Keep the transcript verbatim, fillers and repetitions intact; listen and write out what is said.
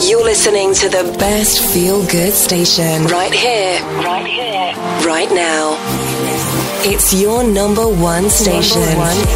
You're listening to the best feel-good station right here, right here, right now. It's your number one station. Number one.